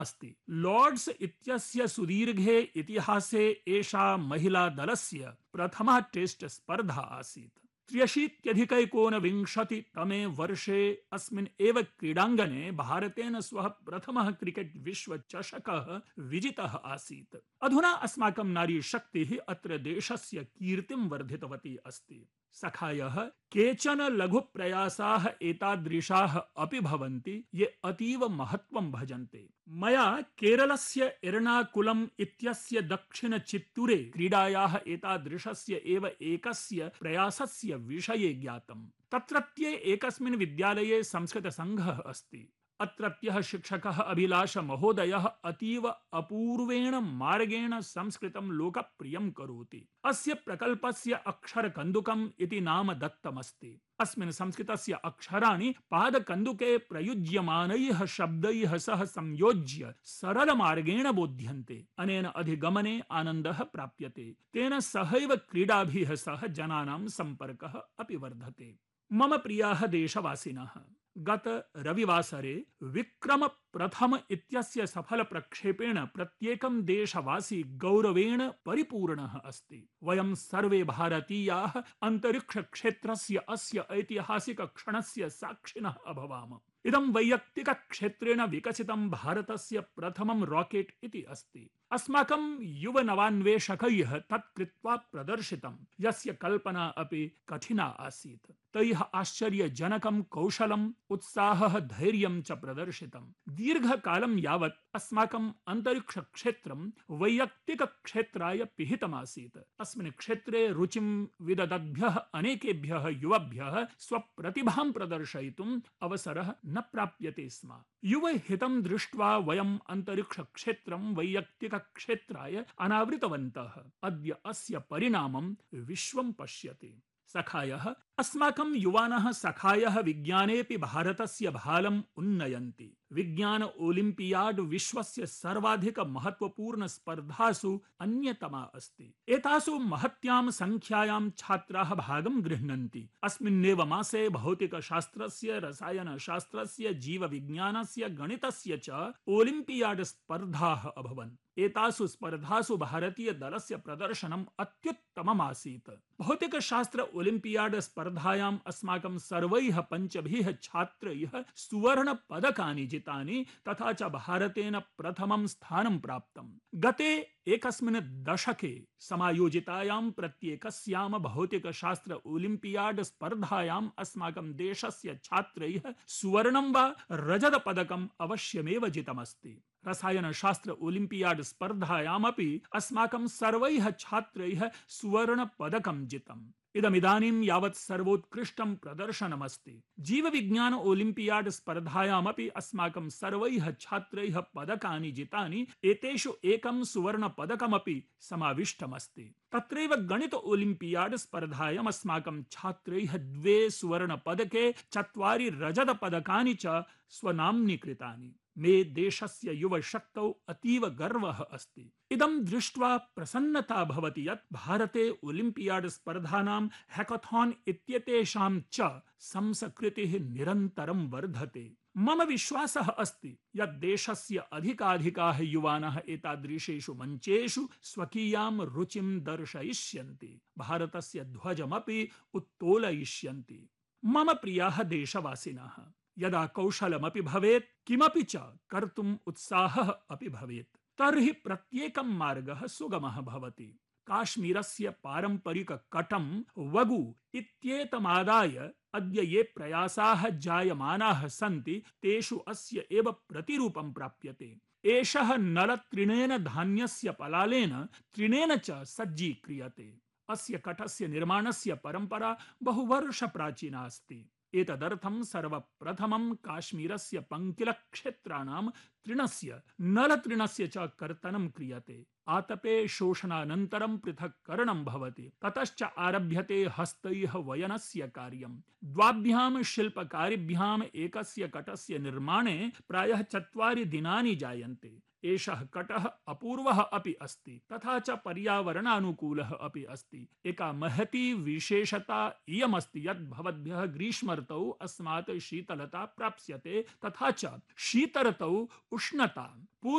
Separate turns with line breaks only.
अस्ति। लॉर्ड्स इत्यस्य सुदीर्घे इतिहासे एषा महिला दलस्य प्रथमा टेस्ट स्पर्धा आसीत्। 83 तमे वर्षे अस्मिन् एव क्रीडाङ्गणे भारतेन स्वः प्रथमः क्रिकेट् विश्व चषकः विजितः आसीत्। अधुना अस्माकं नारी शक्तिः अत्र देशस्य कीर्तिं वर्धितवती अस्ति। सखायः केचन लघु प्रयासाः एतादृशाः अपि भवन्ति ये अतीव महत्वं भजन्ते। मया केरलस्य एर्नाकुलम् इत्यस्य दक्षिण चित्तूरे क्रीडायाः एतादृशस्य एव एकस्य प्रयासस्य विषये ज्ञातम्। तत्रत्ये एकस्मिन् विद्यालये संस्कृतसङ्घः अस्ति। अत्रत्यः शिक्षकः अभिलाष महोदयः अतीव अपूर्वेण मार्गेण संस्कृतं लोकप्रियं करोति। अस्य प्रकल्पस्य अक्षरकन्दुकम् इति नाम दत्तमस्ति। अस्मिन् संस्कृतस्य अक्षराणि पादकन्दुके प्रयुज्यमानैः शब्दैः सह संयोज्य सरलमार्गेण बोध्यन्ते। अनेन अधिगमने आनन्दः प्राप्यते। तेन सहैव क्रीडाभिः सह जनानां सम्पर्कः अपि वर्धते। मम प्रियाः देशवासिनः, गत रविवासरे विक्रम प्रथम इत्यस्य सफल प्रक्षेपेण प्रत्येकं देशवासी गौरवेण परिपूर्णः अस्ति। वयं सर्वे भारतीयाः अंतरिक्ष क्षेत्रस्य अस्य ऐतिहासिक क्षणस्य साक्षिणः अभवाम। इदं वैयक्तिक क्षेत्रेण विकसितं भारतस्य प्रथमं रॉकेट इति अस्ति। अस्माकं युवनवान्वेषकैः तत् कृत्वा प्रदर्शितं, यस्य कल्पना अपि कठिना आसीत्। तैः आश्चर्यजनकं कौशलम्, उत्साहः, धैर्यं च प्रदर्शितम्। दीर्घकालं यावत् अस्माकं अंतरिक्ष क्षेत्रं वैयक्तिक क्षेत्राय पिहितमासीत्। अस्मिन् क्षेत्रे रुचिं विददद्भ्यः अनेकेभ्यः युवभ्यः स्वप्रतिभां प्रदर्शयितुम् अवसरः न प्राप्यते स्म। युवहितं दृष्ट्वा वयम् अंतरिक्ष क्षेत्रं वैयक्तिक क्षेत्राय अनावृतवन्तः। अद्य अस्य परिणामं विश्वं पश्यति। सखायः, अस्माकं युवानः सखायः विज्ञानेऽपि भारतस्य भालम् उन्नयन्ति। विज्ञान ओलिम्पियाड् विश्वस्य सर्वाधिक महत्वपूर्ण स्पर्धासु अन्यतमा अस्ति। एतासु महत्यां संख्यायां छात्राः भागं गृह्णन्ति। अस्मिन्नेव मासे भौतिकशास्त्रस्य, रसायनशास्त्रस्य, जीवविज्ञानस्य, गणितस्य च ओलिम्पियाड् स्पर्धाः अभवन्। एतासु स्पर्धासु भारतीय दलस्य प्रदर्शनम् अत्युत्तमम् आसीत्। भौतिकशास्त्र ओलिम्पियाड् स्पर्धायाम् अस्माकं सर्वैः पञ्चभिः छात्रैः सुवर्ण पदकानि जितानि, तथा च भारतेन प्रथमं स्थानं प्राप्तम्। गते एकस्मिन् दशके समायोजितायां प्रत्येकस्यां भौतिकशास्त्र ओलिम्पियाड् स्पर्धायाम् अस्माकं देशस्य छात्रैः सुवर्णं वा रजत पदकम् अवश्यमेव जितमस्ति। रसायनशास्त्र ओलिम्पियाड् स्पर्धायामपि अस्माकं सर्वैः छात्रैः सुवर्ण पदकं जितम्। इदमिदानीं यावत् सर्वोत्कृष्टं प्रदर्शनमस्ति। जीवविज्ञान ओलिम्पियाड् स्पर्धायामपि अस्माकं सर्वैः छात्रैः पदकानि जितानि। एतेषु एकं सुवर्ण पदकमपि समाविष्टमस्ति। तत्रैव गणित ओलिम्पियाड् स्पर्धायाम् अस्माकं छात्रैः 2 सुवर्ण पदके 4 रजत पदकानि च स्वनाम्नि कृतानि। मे देशस्य युवशक्तौ अतीव गर्वः अस्ति। इदं दृष्ट्वा प्रसन्नता भवति यत् भारते ओलिम्पियाड् स्पर्धानां हैकाथॉन् इत्येतेषां च संस्कृतिः निरन्तरं वर्धते। मम विश्वासः अस्ति यत् देशस्य अधिकाधिकाः युवानः एतादृशेषु मञ्चेषु स्वकीयां रुचिं दर्शयिष्यन्ति, भारतस्य ध्वजमपि उत्तोलयिष्यन्ति। मम प्रियाः देशवासिनः, यदा कौशलमपि भवेत्, किमपि च कर्तुम् उत्साहः अपि भवेत्, तर्हि प्रत्येकं मार्गः सुगमः भवति। काश्मीरस्य पारम्परिककटं वगु इत्येतमादाय अद्य ये प्रयासाः जायमानाः सन्ति, तेषु अस्य एव प्रतिरूपं प्राप्यते। एषः नलतृणेन धान्यस्य पलालेन तृणेन च सज्जीक्रियते। अस्य कटस्य निर्माणस्य परम्परा बहुवर्षप्राचीना अस्ति। एतदर्थं सर्वप्रथमं काश्मीरस्य पङ्किलक्षेत्राणां तृणस्य, नलतृणस्य च कर्तनं क्रियते। आतपे शोषणानन्तरं पृथक्करणं भवति। ततश्च आरभ्यते हस्तैः वयनस्य कार्यम्। द्वाभ्यां शिल्पकारिभ्याम् एकस्य कटस्य निर्माणे प्रायः 4 दिनानि जायन्ते। एषः कटः अपूर्वः अपि अस्ति, तथा च पर्यावरणानुकूलः अपि अस्ति। एका महती विशेषता इयमस्ति यत् भवद्भ्यः ग्रीष्म ऋतौ अस्मात् शीतलता प्राप्स्यते, तथा च शीत ऋतौ उष्णता।